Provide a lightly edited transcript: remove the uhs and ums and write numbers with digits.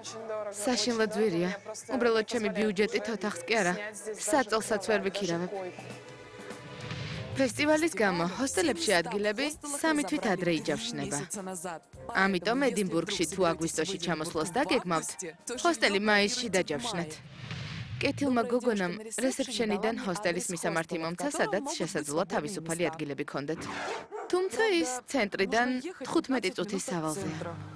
საშინლად ძვირია. უბრალოდ ჩემი ბიუჯეტით ოთახს კი არა. საწოლსაც ვერ ვიქირავებ. ფესტივალის გამო ჰოსტელებში ადგილები 3 თვით ადრე იჯავშნება. ამიტომ ედინბურგში თუ აგვისტოში ჩამოსვლას დაგეგმავთ, ჰოსტელი მაისში დაჯავშნეთ. კეთილმა გოგონამ რესეფშენიდან ჰოსტელის მისამართი მომცა, სადაც შესაძლოა თავისუფალი ადგილები ჰქონდეთ. თუმცა ის ცენტრიდან 15 წუთის სავალზეა.